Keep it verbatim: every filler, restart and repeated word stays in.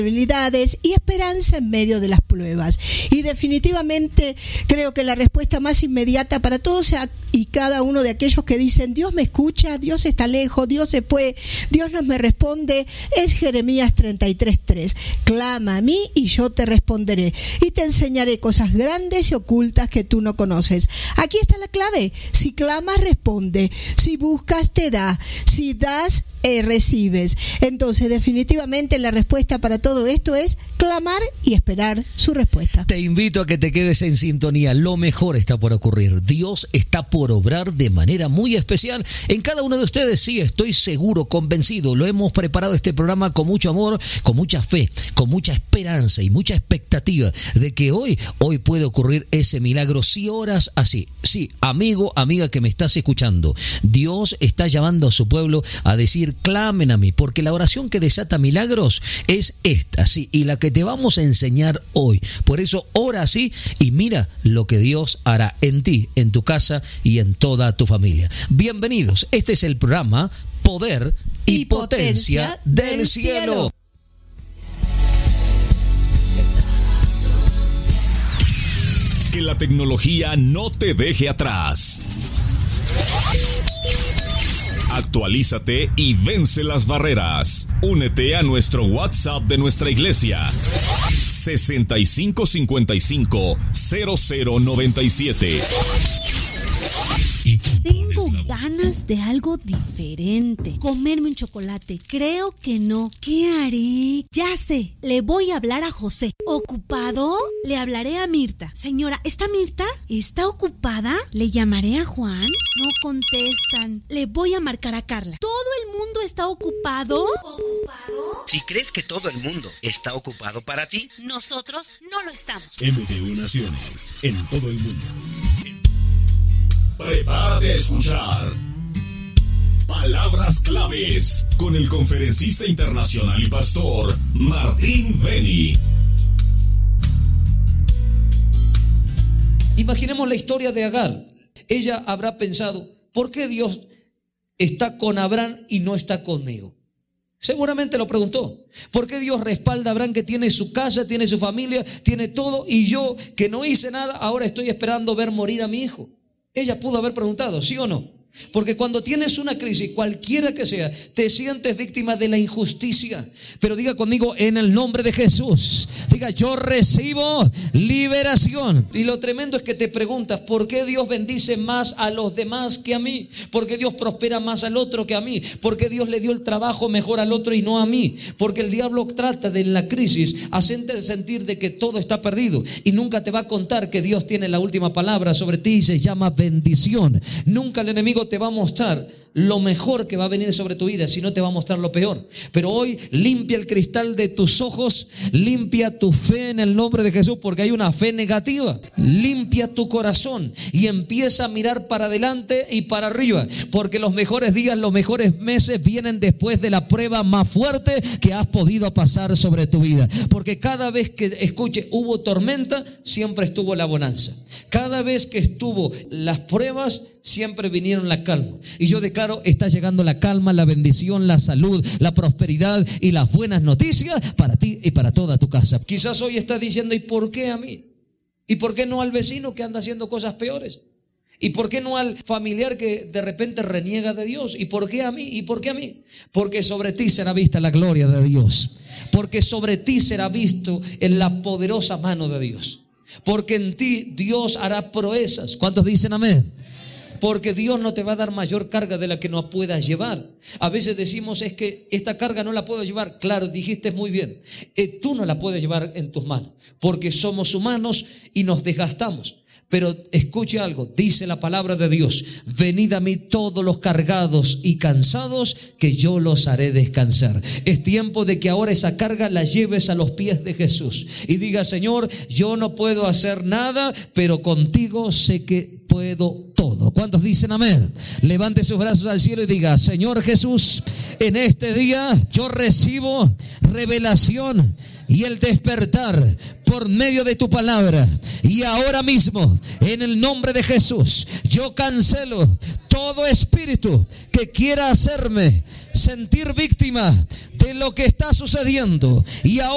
habilidades y esperanza en medio de las pruebas. Y definitivamente creo que la respuesta más inmediata para todos y cada uno de aquellos que dicen Dios me escucha, Dios está lejos, Dios se fue, Dios no me responde, es Jeremías treinta y tres tres. Clama a mí y yo te responderé y te enseñaré cosas grandes y ocultas que tú no conoces. Aquí está la clave: si clamas, responde; si buscas, te da; si das, eh, recibes. Entonces definitivamente la respuesta para todo esto es clamar y esperar su respuesta. Te invito a que te quedes en sintonía. Lo mejor está por ocurrir. Dios está por obrar de manera muy especial en cada uno de ustedes. Sí, estoy seguro, convencido. Lo hemos preparado este programa con mucho amor, con mucha fe, con mucha esperanza y mucha expectativa de que hoy, hoy puede ocurrir ese milagro si oras así. Sí, amigo, amiga que me estás escuchando, Dios está llamando a su pueblo a decir clamen a mí, porque la oración que desata milagros es esta, sí, y la que te vamos a enseñar hoy. Por eso ora así y mira lo que Dios hará en ti, en tu casa y en toda tu familia. Bienvenidos, este es el programa Poder y, y Potencia, Potencia del, del cielo. cielo. Que la tecnología no te deje atrás. Actualízate y vence las barreras. Únete a nuestro WhatsApp de nuestra iglesia. sesenta y cinco cincuenta y cinco cero cero noventa y siete. Tengo ganas de algo diferente. Comerme un chocolate. Creo que no. ¿Qué haré? Ya sé. Le voy a hablar a José. ¿Ocupado? Le hablaré a Mirta. Señora, ¿está Mirta? ¿Está ocupada? ¿Le llamaré a Juan? No contestan. Le voy a marcar a Carla. ¿Todo el mundo está ocupado? ¿Ocupado? Si crees que todo el mundo está ocupado para ti, nosotros no lo estamos. M D U Naciones, en todo el mundo. Prepárate a escuchar Palabras Claves con el conferencista internacional y pastor Martín Beni. Imaginemos la historia de Agar. Ella habrá pensado, ¿por qué Dios está con Abraham y no está conmigo? Seguramente lo preguntó. ¿Por qué Dios respalda a Abraham, que tiene su casa, tiene su familia, tiene todo, y yo, que no hice nada, ahora estoy esperando ver morir a mi hijo? Ella pudo haber preguntado, ¿sí o no? Porque cuando tienes una crisis, cualquiera que sea, te sientes víctima de la injusticia. Pero diga conmigo, en el nombre de Jesús, diga, yo recibo liberación. Y lo tremendo es que te preguntas, ¿por qué Dios bendice más a los demás que a mí? ¿Por qué Dios prospera más al otro que a mí? ¿Por qué Dios le dio el trabajo mejor al otro y no a mí? Porque el diablo trata de, en la crisis, hacerte sentir de que todo está perdido, y nunca te va a contar que Dios tiene la última palabra sobre ti, y se llama bendición. Nunca el enemigo te va a mostrar lo mejor que va a venir sobre tu vida, sino te va a mostrar lo peor. Pero hoy limpia el cristal de tus ojos, limpia tu fe en el nombre de Jesús, porque hay una fe negativa. Limpia tu corazón y empieza a mirar para adelante y para arriba, porque los mejores días, los mejores meses vienen después de la prueba más fuerte que has podido pasar sobre tu vida. Porque cada vez que, escuche, hubo tormenta, siempre estuvo la bonanza. Cada vez que estuvo las pruebas, siempre vinieron la calma. Y yo declaro, está llegando la calma, la bendición, la salud, la prosperidad y las buenas noticias para ti y para toda tu casa. Quizás hoy estás diciendo, ¿y por qué a mí? ¿Y por qué no al vecino que anda haciendo cosas peores? ¿Y por qué no al familiar que de repente reniega de Dios? ¿Y por qué a mí? ¿Y por qué a mí? Porque sobre ti será vista la gloria de Dios. Porque sobre ti será visto en la poderosa mano de Dios. Porque en ti Dios hará proezas. ¿Cuántos dicen amén? Porque Dios no te va a dar mayor carga de la que no puedas llevar. A veces decimos, es que esta carga no la puedo llevar. Claro, dijiste muy bien. Eh, tú no la puedes llevar en tus manos, porque somos humanos y nos desgastamos. Pero escuche algo, dice la palabra de Dios, venid a mí todos los cargados y cansados, que yo los haré descansar. Es tiempo de que ahora esa carga la lleves a los pies de Jesús y diga, Señor, yo no puedo hacer nada, pero contigo sé que puedo todo. ¿Cuántos dicen amén? Levante sus brazos al cielo y diga, Señor Jesús, en este día yo recibo revelación y el despertar por medio de tu palabra. Y ahora mismo, en el nombre de Jesús, yo cancelo todo espíritu que quiera hacerme sentir víctima de lo que está sucediendo. Y ahora